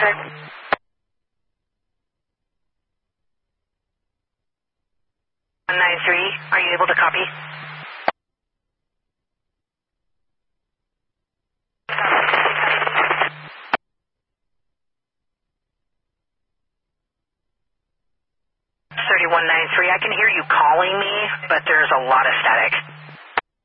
answered. 193, are you able to copy? I can hear you calling me, but there's a lot of static.